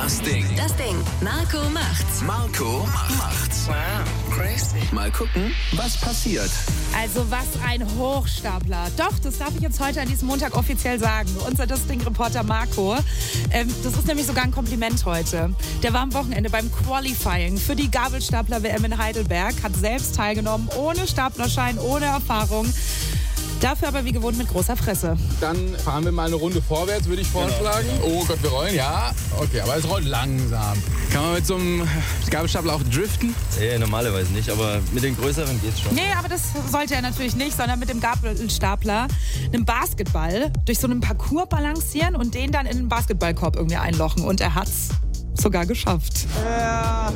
Das Ding. Marco macht's. Marco macht's. Wow, crazy. Mal gucken, was passiert. Also was ein Hochstapler. Doch, das darf ich jetzt heute an diesem Montag offiziell sagen. Unser Das Ding-Reporter Marco. Das ist nämlich sogar ein Kompliment heute. Der war am Wochenende beim Qualifying für die Gabelstapler-WM in Heidelberg, hat selbst teilgenommen, ohne Staplerschein, ohne Erfahrung. Dafür aber wie gewohnt mit großer Fresse. Dann fahren wir mal eine Runde vorwärts, würde ich vorschlagen. Oh Gott, wir rollen, ja. Okay, aber es rollt langsam. Kann man mit so einem Gabelstapler auch driften? Nee, normalerweise nicht, aber mit den größeren geht's schon. Nee, aber das sollte er natürlich nicht, sondern mit dem Gabelstapler einen Basketball durch so einen Parcours balancieren und den dann in den Basketballkorb irgendwie einlochen. Und er hat's sogar geschafft. Ja.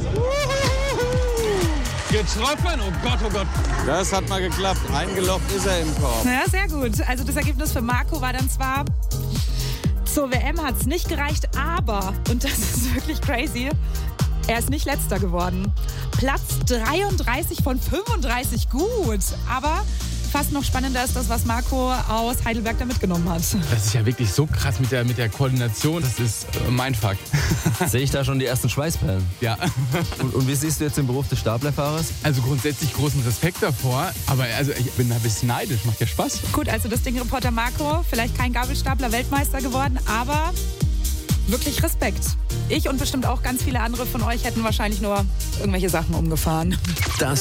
Getroffen? Oh Gott, oh Gott. Das hat mal geklappt. Eingelocht ist er im Korb. Ja, sehr gut. Also das Ergebnis für Marco war dann zwar, zur WM hat es nicht gereicht, aber, und das ist wirklich crazy, er ist nicht Letzter geworden. Platz 33 von 35, gut. Aber fast noch spannender ist das, was Marco aus Heidelberg da mitgenommen hat. Das ist ja wirklich so krass mit der Koordination. Das ist mein Fuck. Sehe ich da schon die ersten Schweißperlen. Ja. Und wie siehst du jetzt den Beruf des Staplerfahrers? Also grundsätzlich großen Respekt davor. Aber also ich bin ein bisschen neidisch. Macht ja Spaß. Gut, also das Ding-Reporter Marco, vielleicht kein Gabelstapler-Weltmeister geworden, aber wirklich Respekt. Ich und bestimmt auch ganz viele andere von euch hätten wahrscheinlich nur irgendwelche Sachen umgefahren. Das